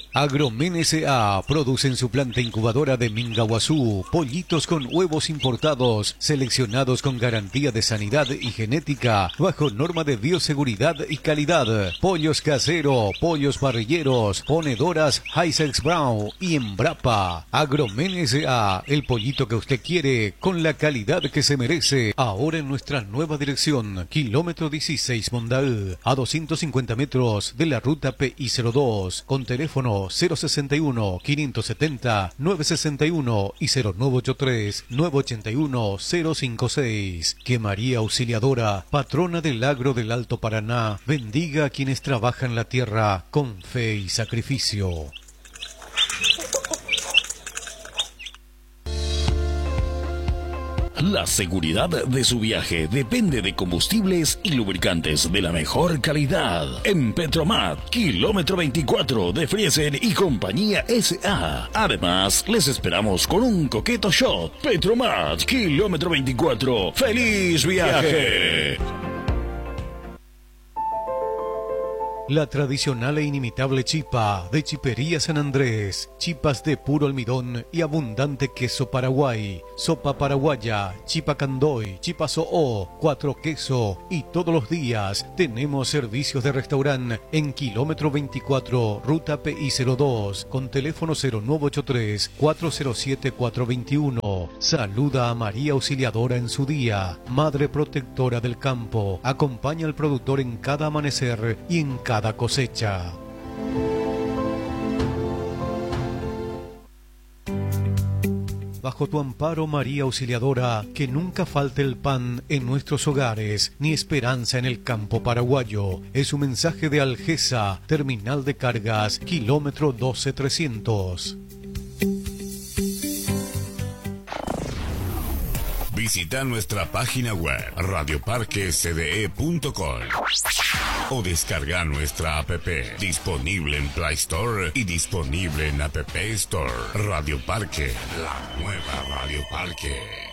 Agromen S.A. produce en su planta incubadora de Mingaguazú pollitos con huevos importados, seleccionados con garantía de sanidad y genética, bajo norma de bioseguridad y calidad. Pollos casero, pollos parrilleros, ponedoras Hisex Brown y Embrapa. Agromen S.A. el pollito que usted quiere, con la calidad que se merece. Ahora en nuestra nueva dirección, kilómetro 16 Mondal, a 250 metros de la ruta PI02, con teléfono 061-570-961 y 0983-981-056. Que María Auxiliadora, patrona del agro del Alto Paraná, bendiga a quienes trabajan la tierra con fe y sacrificio. La seguridad de su viaje depende de combustibles y lubricantes de la mejor calidad. En Petromat, kilómetro 24 de Friesen y Compañía S.A. Además, les esperamos con un coqueto shot. Petromat, kilómetro 24. ¡Feliz viaje! La tradicional e inimitable chipa de Chipería San Andrés, chipas de puro almidón y abundante queso Paraguay, sopa paraguaya, chipa candoy, chipa soó, cuatro queso y todos los días tenemos servicios de restaurante en kilómetro 24, ruta PI02, con teléfono 0983-407-421. Saluda a María Auxiliadora en su día, Madre Protectora del Campo, acompaña al productor en cada amanecer y en cada cosecha. Bajo tu amparo, María Auxiliadora, que nunca falte el pan en nuestros hogares, ni esperanza en el campo paraguayo. Es un mensaje de Algesa, Terminal de Cargas, kilómetro 12300. Visita nuestra página web radioparquecde.com o descarga nuestra app, disponible en Play Store y disponible en App Store. Radio Parque, la nueva Radio Parque.